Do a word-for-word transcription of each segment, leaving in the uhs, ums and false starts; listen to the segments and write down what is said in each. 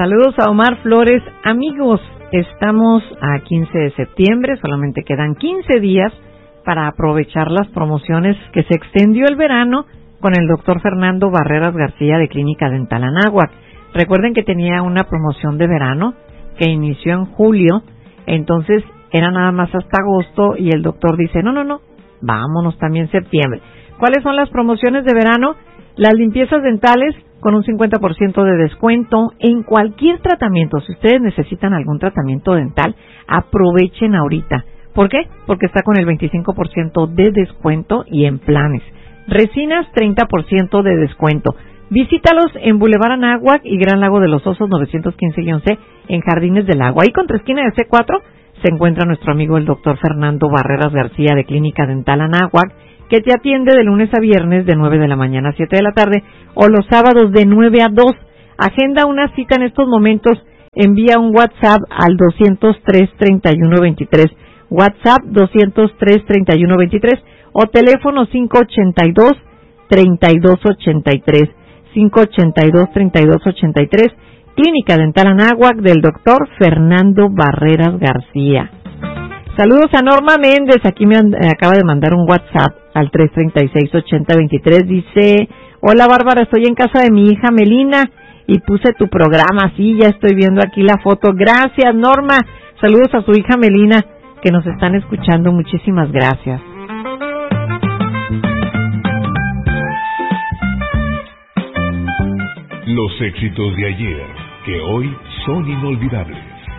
Saludos a Omar Flores. Amigos, estamos a quince de septiembre, solamente quedan quince días para aprovechar las promociones que se extendió el verano con el doctor Fernando Barreras García de Clínica Dental Anáhuac. Recuerden que tenía una promoción de verano que inició en julio, entonces era nada más hasta agosto y el doctor dice, no, no, no, vámonos también septiembre. ¿Cuáles son las promociones de verano? Las limpiezas dentales con un cincuenta por ciento de descuento en cualquier tratamiento. Si ustedes necesitan algún tratamiento dental, aprovechen ahorita. ¿Por qué? Porque está con el veinticinco por ciento de descuento y en planes. Resinas, treinta por ciento de descuento. Visítalos en Boulevard Anáhuac y Gran Lago de los Osos novecientos quince C en Jardines del Lago. Ahí contra esquina de C cuatro se encuentra nuestro amigo el doctor Fernando Barreras García de Clínica Dental Anáhuac, que te atiende de lunes a viernes de nueve de la mañana a siete de la tarde o los sábados de nueve a dos. Agenda una cita en estos momentos. Envía un WhatsApp al doscientos tres, treinta y uno veintitrés. WhatsApp doscientos tres, treinta y uno veintitrés o teléfono cinco ochenta y dos, treinta y dos ochenta y tres. cinco ochenta y dos, treinta y dos ochenta y tres. Clínica Dental Anáhuac del doctor Fernando Barreras García. Saludos a Norma Méndez, aquí me, me acaba de mandar un WhatsApp al tres treinta y seis, ochenta veintitrés, dice, hola Bárbara, estoy en casa de mi hija Melina y puse tu programa, sí, ya estoy viendo aquí la foto, gracias Norma, saludos a su hija Melina que nos están escuchando, muchísimas gracias. Los éxitos de ayer, que hoy son inolvidables.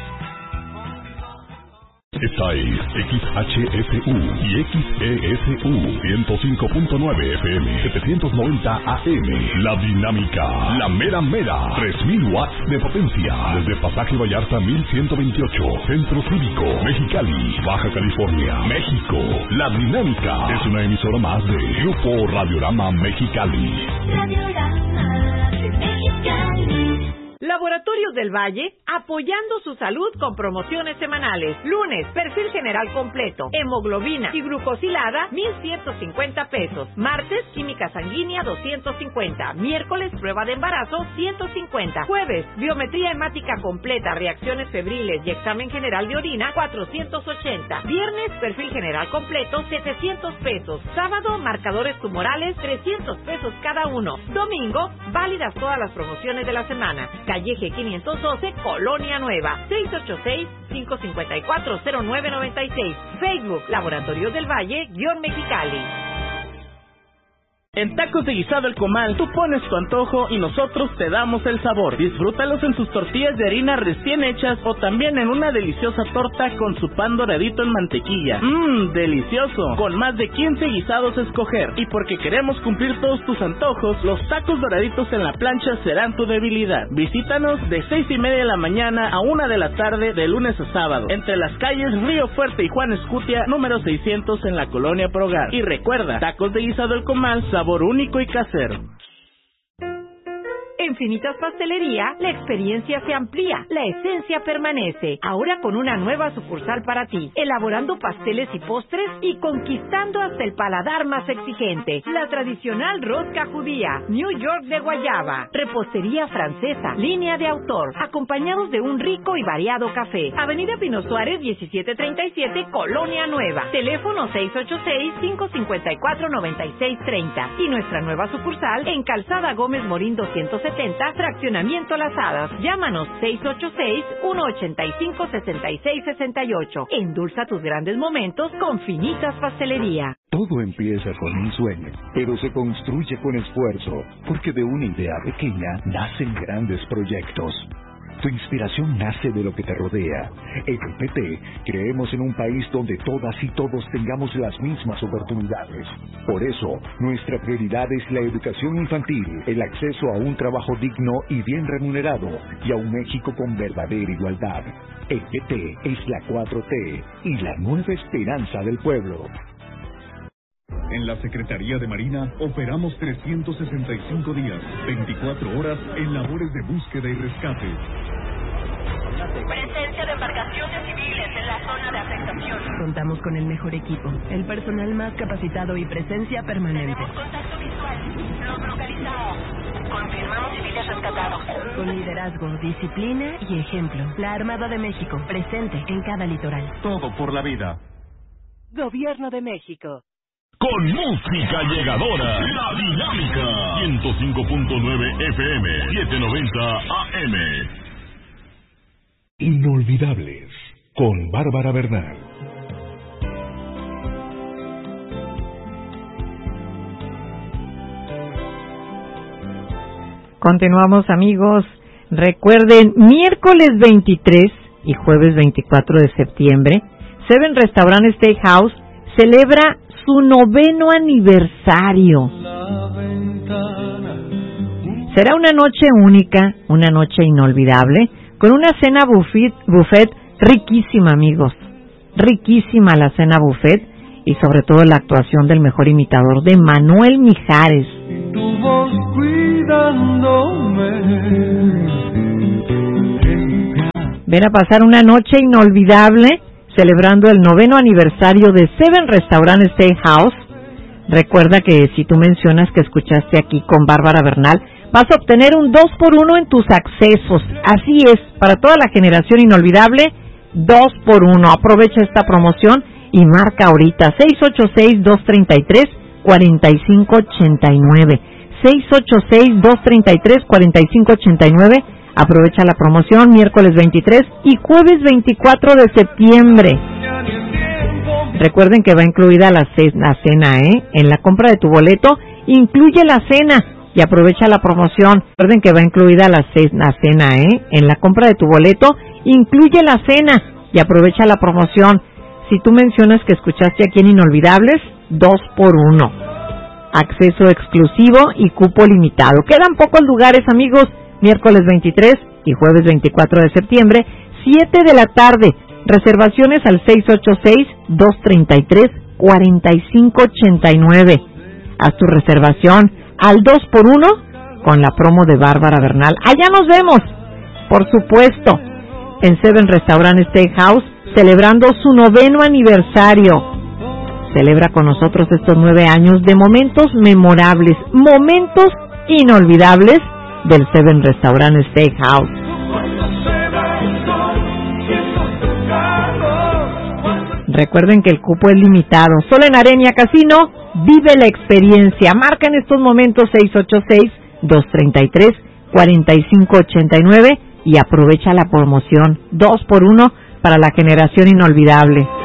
Esta es X H F U y X E S U ciento cinco punto nueve F M, setecientos noventa A M. La dinámica, la mera mera, tres mil watts de potencia. Desde Pasaje Vallarta mil ciento veintiocho, Centro Cívico, Mexicali, Baja California, México. La dinámica es una emisora más de Grupo Radiorama Mexicali. Radiorama Mexicali. Laboratorios del Valle, apoyando su salud con promociones semanales. Lunes, perfil general completo, hemoglobina y glucosilada, mil ciento cincuenta pesos. Martes, química sanguínea, doscientos cincuenta. Miércoles, prueba de embarazo, ciento cincuenta. Jueves, biometría hemática completa, reacciones febriles y examen general de orina, cuatrocientos ochenta. Viernes, perfil general completo, setecientos pesos. Sábado, marcadores tumorales, trescientos pesos cada uno. Domingo, válidas todas las promociones de la semana. Calleje quinientos doce, Colonia Nueva, seis ocho seis, cinco cinco cuatro, cero nueve nueve seis. Facebook, Laboratorios del Valle, guión Mexicali. En Tacos de Guisado El Comal, tú pones tu antojo y nosotros te damos el sabor. Disfrútalos en sus tortillas de harina recién hechas o también en una deliciosa torta con su pan doradito en mantequilla. Mmm, delicioso. Con más de quince guisados a escoger. Y porque queremos cumplir todos tus antojos, los tacos doraditos en la plancha serán tu debilidad. Visítanos de seis y media de la mañana a una de la tarde de lunes a sábado. Entre las calles Río Fuerte y Juan Escutia, número seiscientos en la Colonia Progar. Y recuerda, Tacos de Guisado El Comal, sabor único y casero. En Finitas Pastelería, la experiencia se amplía, la esencia permanece. Ahora con una nueva sucursal para ti, elaborando pasteles y postres y conquistando hasta el paladar más exigente. La tradicional rosca judía, New York de guayaba, repostería francesa, línea de autor, acompañados de un rico y variado café. Avenida Pino Suárez, diecisiete treinta y siete, Colonia Nueva. Teléfono seis ocho seis, cinco cinco cuatro, nueve seis tres cero. Y nuestra nueva sucursal en Calzada Gómez Morín doscientos setenta, Fraccionamiento Las Hadas. Llámanos seis ocho seis, uno ocho cinco, seis seis seis ocho. Endulza tus grandes momentos con Finitas Pastelería. Todo empieza con un sueño, pero se construye con esfuerzo, porque de una idea pequeña nacen grandes proyectos. Tu inspiración nace de lo que te rodea. En el P T creemos en un país donde todas y todos tengamos las mismas oportunidades. Por eso, nuestra prioridad es la educación infantil, el acceso a un trabajo digno y bien remunerado, y a un México con verdadera igualdad. El P T es la cuatro T y la nueva esperanza del pueblo. En la Secretaría de Marina operamos trescientos sesenta y cinco días, veinticuatro horas en labores de búsqueda y rescate. Presencia de embarcaciones civiles en la zona de afectación. Contamos con el mejor equipo, el personal más capacitado y presencia permanente. Tenemos contacto visual. Los localizamos. Confirmamos civiles rescatados. con liderazgo, disciplina y ejemplo. La Armada de México, presente en cada litoral. Todo por la vida. Gobierno de México. Con música llegadora, La Dinámica, ciento cinco punto nueve F M, setecientos noventa A M. Inolvidables, con Bárbara Bernal. Continuamos, amigos. Recuerden, miércoles veintitrés y jueves veinticuatro de septiembre, Seven Restaurant Steakhouse celebra su noveno aniversario. Será una noche única, una noche inolvidable, con una cena buffet, buffet riquísima, amigos. Riquísima la cena buffet y sobre todo la actuación del mejor imitador de Manuel Mijares. Tu voz cuidándome. Ven a pasar una noche inolvidable celebrando el noveno aniversario de Seven Restaurant Steakhouse. Recuerda que si tú mencionas que escuchaste aquí con Bárbara Bernal, vas a obtener un dos por uno en tus accesos. Así es, para toda la generación inolvidable, dos por uno. Aprovecha esta promoción y marca ahorita seis ocho seis, dos tres tres, cuatro cinco ocho nueve. seis ocho seis, dos tres tres, cuatro cinco ocho nueve. Aprovecha la promoción miércoles veintitrés y jueves veinticuatro de septiembre. Recuerden que va incluida la cena, ¿eh? En la compra de tu boleto incluye la cena y aprovecha la promoción. Recuerden que va incluida la cena, ¿eh? En la compra de tu boleto incluye la cena y aprovecha la promoción. Si tú mencionas que escuchaste aquí en Inolvidables, dos por uno. Acceso exclusivo y cupo limitado. Quedan pocos lugares, amigos. Miércoles veintitrés y jueves veinticuatro de septiembre, siete de la tarde. Reservaciones al seis ocho seis, dos tres tres, cuatro cinco ocho nueve. Haz tu reservación al dos por uno con la promo de Bárbara Bernal. Allá nos vemos, por supuesto, en Seven Restaurant Steakhouse, celebrando su noveno aniversario. Celebra con nosotros estos nueve años de momentos memorables, momentos inolvidables del Seven Restaurant Steakhouse. Recuerden que el cupo es limitado. Solo en Arenia Casino vive la experiencia. Marca en estos momentos seis ocho seis, dos tres tres, cuatro cinco ocho nueve y aprovecha la promoción dos por uno para la generación inolvidable.